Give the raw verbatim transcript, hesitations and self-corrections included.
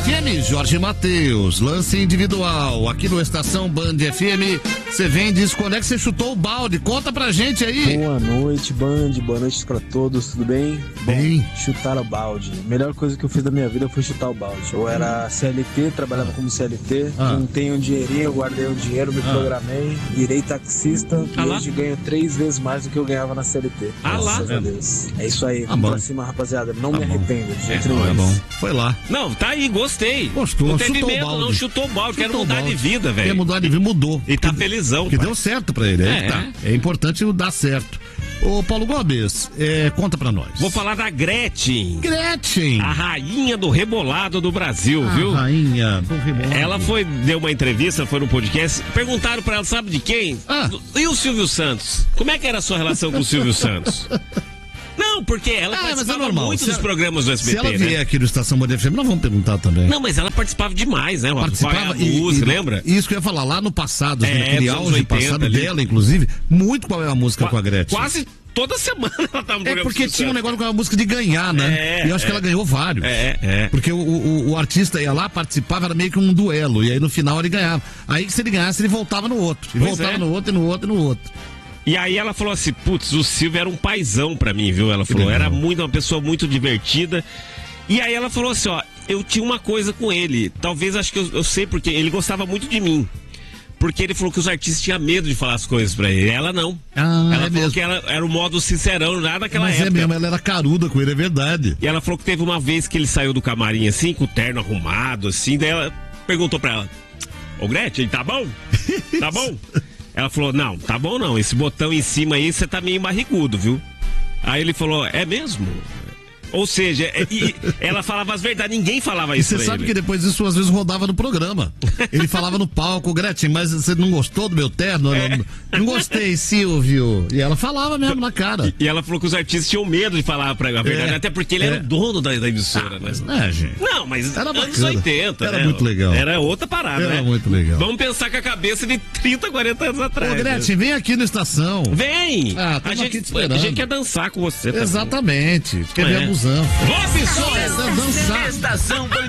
F M, Jorge Mateus, lance individual, aqui no Estação Band F M, você vem e diz quando é que você chutou o balde, conta pra gente aí. Boa noite, Band, boa noite pra todos, tudo bem? Bem. Bom, chutar o balde, melhor coisa que eu fiz da minha vida foi chutar o balde. Eu era C L T, trabalhava como C L T, Ah. juntei um dinheirinho, guardei um dinheiro, me Ah. programei, virei taxista Ah e lá. hoje ganho três vezes mais do que eu ganhava na C L T. Ah lá. Graças a Deus. É isso aí, Tá vamos bom. pra cima, rapaziada, não Tá me bom. arrependo de jeito É, nenhum. Tá bom, foi lá. Não, tá aí, gostei. Gostou, não teve chutou o medo, balde. não chutou o balde, quero Chutou o mudar balde. de vida, Quer velho. mudar de vida, mudou. E tá Que- felizão, Que pai. deu certo pra ele, aí É. que tá. É importante dar certo. Ô, Paulo Gomes, é, conta pra nós. Vou falar da Gretchen, Gretchen, a rainha do rebolado do Brasil, a viu? rainha do rebolado. Ela foi, deu uma entrevista, foi no podcast, perguntaram pra ela, sabe de quem? Ah. E o Silvio Santos? Como é que era a sua relação com o Silvio Santos? Não, porque ela Ah, mas é participava normal. muito Se dos ela- programas do S B T, Se ela né? vier aqui no Estação Band F M, nós vamos perguntar também. Não, mas ela participava demais, né? Participava Qual é a e- música, e- lembra? Isso que eu ia falar, lá no passado, É, naquele dos anos auge oitenta passado ali. dela, inclusive, muito qual é a música com a Gretchen. Quase toda semana ela tava no É programa porque do tinha um Santos. negócio com a música de ganhar, né? É, e eu acho é. que ela ganhou vários. É, é. Porque o, o, o artista ia lá, participava, era meio que um duelo. E aí no final ele ganhava. Aí se ele ganhasse, ele voltava no outro. E Pois voltava é. no outro, e no outro, e no outro. E aí ela falou assim, putz, o Silvio era um paizão pra mim, viu? Ela falou, legal. era muito uma pessoa muito divertida. E aí ela falou assim, ó, eu tinha uma coisa com ele. Talvez, acho que eu, eu sei porque ele gostava muito de mim. Porque ele falou que os artistas tinham medo de falar as coisas pra ele. Ela não. Ah, ela é falou mesmo. que ela, era o modo sincerão lá naquela Mas época. é mesmo, ela era caruda com ele, é verdade. E ela falou que teve uma vez que ele saiu do camarim assim, com o terno arrumado, assim, daí ela perguntou pra ela, ô Gretchen, tá bom? Tá bom? Ela falou, não, tá bom não, esse botão em cima aí, você tá meio barrigudo, viu? Aí ele falou, é mesmo? Ou seja, é- e ela falava as verdades, ninguém falava E isso você pra sabe ele. que depois isso às vezes rodava no programa. Ele falava no palco, Gretchen, mas você não gostou do meu terno? É. Não, não gostei, Silvio. E ela falava mesmo na cara. E ela falou que os artistas tinham medo de falar pra, a verdade, É, até porque ele é. era o dono da, da emissora, né? É, gente. Não, mas Era anos bacana. oitenta, Era né? muito legal. Era outra parada, Era né? muito legal. Vamos pensar com a cabeça de trinta, quarenta anos atrás. Ô, né? Gretchen, vem aqui no Estação. Vem! Ah, a, tamo aqui te gente, esperando. a gente quer dançar com você também. Exatamente. Quer ver É. abusão. Robson! É, dançar. Estação